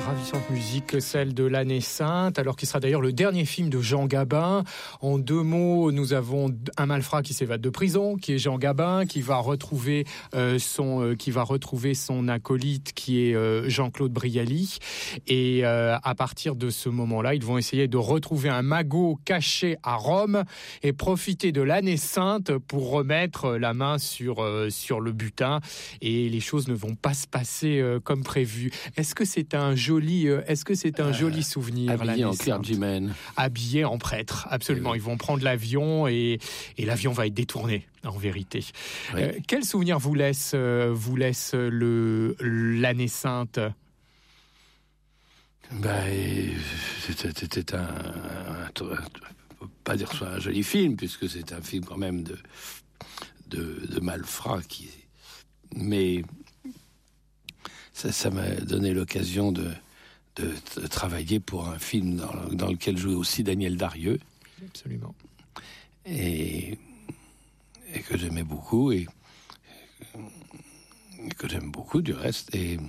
ravissante musique, celle de l'année sainte, alors qu'il sera d'ailleurs le dernier film de Jean Gabin. En deux mots, nous avons un malfrat qui s'évade de prison, qui est Jean Gabin, qui va retrouver son acolyte, qui est Jean-Claude Brialy. Et à partir de ce moment-là, ils vont essayer de retrouver un magot caché à Rome et profiter de l'année sainte pour remettre la main sur le butin. Et les choses ne vont pas se passer comme prévu. Est-ce que c'est un joli souvenir? Habillé en clergyman. Habillé en prêtre, absolument. Ils vont prendre l'avion et l'avion va être détourné, en vérité. Oui. Quel souvenir vous laisse l'année sainte? C'était pas dire que ce soit un joli film, puisque c'est un film quand même de malfrats mais ça m'a donné l'occasion de travailler pour un film dans lequel jouait aussi Daniel Darieux. Absolument. Et que j'aimais beaucoup et que j'aime beaucoup du reste. Et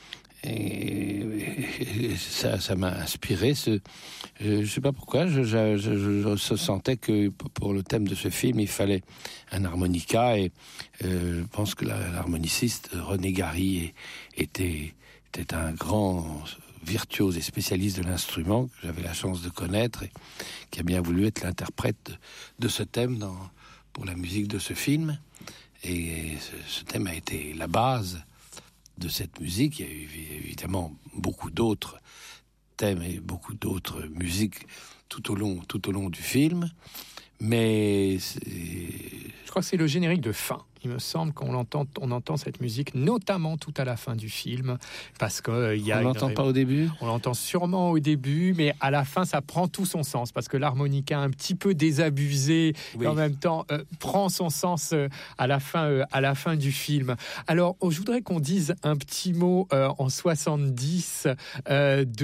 ça m'a inspiré. Je sais pas pourquoi, je sentais que pour le thème de ce film, il fallait un harmonica, et je pense que l'harmoniciste René Gary était un grand virtuose et spécialiste de l'instrument que j'avais la chance de connaître et qui a bien voulu être l'interprète de ce thème pour la musique de ce film. Et ce thème a été la base de cette musique. Il y a eu évidemment beaucoup d'autres thèmes et beaucoup d'autres musiques tout au long du film, mais je crois que c'est le générique de fin. Il me semble qu'on entend cette musique, notamment tout à la fin du film, parce que on l'entend pas au début. On l'entend sûrement au début, mais à la fin, ça prend tout son sens, parce que l'harmonica un petit peu désabusé, oui, et en même temps prend son sens à la fin du film. Alors, je voudrais qu'on dise un petit mot en 70 de